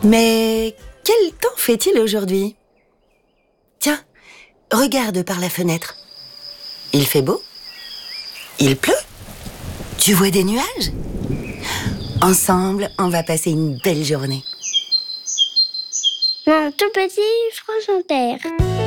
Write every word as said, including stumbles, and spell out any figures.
Mais quel temps fait-il aujourd'hui? Tiens, regarde par la fenêtre. Il fait beau? Il pleut? Tu vois des nuages? Ensemble, on va passer une belle journée. Mon tout petit France Inter.